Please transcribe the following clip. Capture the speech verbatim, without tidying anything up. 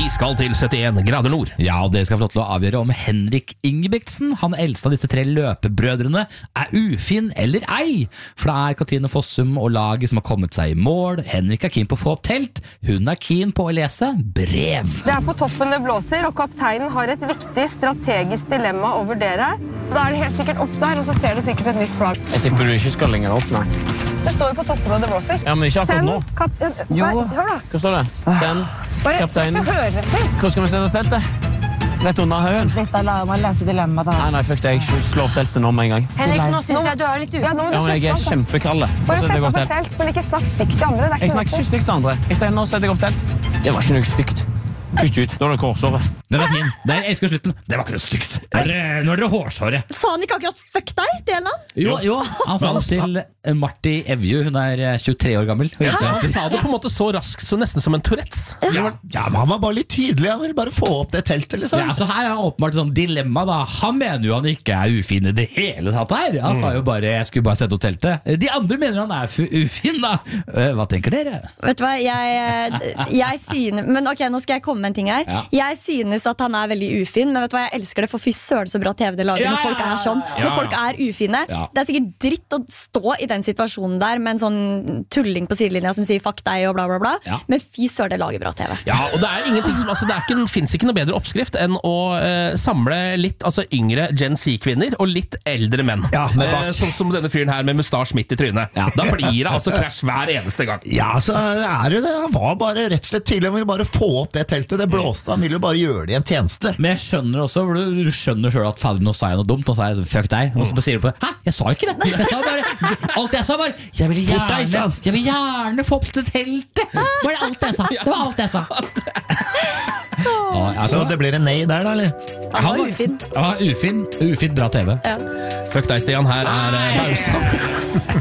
skal til syttien grader nord. Ja, og dere skal få lov til å avgjøre om Henrik Ingebrigtsen, han eldste av disse tre løpebrødrene, er ufin eller ei. For det er Katrine Fossum og laget som har kommet seg i mål. Henrik er keen på å få opp telt. Hun er keen på å lese brev. Det er på toppen det blåser, og kapteinen har et viktig strategisk dilemma å vurdere. Da er det helt sikkert opp der, og så ser du sikkert et nytt flagg. Jeg tipper du ikke skal lenger opp, nei. Det står jo på toppen det blåser. Ja, men ikke akkurat nå. Kap Nei, hør da. Hva står det? Send Bare, kapteinen. skal høre etter. Hvor skal vi sette teltet? Rett under haugen? Dette lar meg lese dilemmaet da. Nei, nei, fuck det. Jeg slår opp teltet nå med en gang. Henrik, nå synes jeg du er litt ute. Ja, nå må du Ja, men jeg er slutte, altså. kjempekralle. Bare sett opp et telt, men ikke snakk stygt til andre. Det er Jeg ikke snakker noe. ikke stygt til andre. Jeg sier, nå setter jeg opp telt. Det var ikke noe stygt. Kutt ut. Nå er det korsåret. Den er fin. Det er, jeg elsker slutten. Det var ikke noe stygt. Er det- Nå er det hårsåret. Sa han ikke akkurat fuck deg, delen? Jo, jo, han sa det til Marti Evju. Hun er tjuetre år gammel. Ja, han sa det på en måte så raskt, så nesten som en Tourettes. Ja, men han var bare litt tydelig. Han ville bare få opp det teltet, liksom. Ja, så her er åpenbart et sånn dilemma da. Han mener jo han ikke er ufin i det hele tatt her. Han sa jo bare, jeg skulle bare sette opp teltet. De andre mener han er fu- ufin da. Eh, Hva tenker dere? Vet du hva, jeg, jeg synes Men ok, nå skal jeg komme med en ting her. Ja. Jeg synes at han er veldig ufin, men vet du hva, jeg elsker det, for fy søren så bra T V det lager Ja, når folk er sånn. ja, Når folk er ufine. Ja. Det er sikkert dritt å stå i den situasjonen der med en sånn tulling på sidelinja som sier fuck deg og bla bla bla. Ja. Men fy søren, det lager bra T V. Ja, og det er ingenting som, altså det er ikke, finnes ikke noe bedre oppskrift enn å eh, samle litt altså yngre Gen Z-kvinner og litt eldre menn. Ja, med bak. eh, sånn som denne fyren her med mustasj midt i trynet. Da blir det altså krasj hver eneste gang. Ja, så er det det. Han var bare rett og slett tydelig. Han ville bare få opp det teltet. Det blåste. Han ville jo bare gjøre det i en tjeneste. Men jeg skjønner også, for du, du skjønner selv at fader, nå sa jeg noe dumt. Nå sa jeg sånn, fuck deg. Og så sier du på det. Hæ? Jeg sa ikke det. Jeg sa bare, alt jeg sa var, jeg vil Fort deg, sa gjerne, han. jeg vil gjerne få opp til teltet. Var det alt jeg sa? Det var alt jeg sa. Ja, Så altså, det blir en nei der, da, eller? Han var ufin. ja, ufin, ufin, bra T V. Ja. Fuck deg, Stian. Her er eh, Bausa.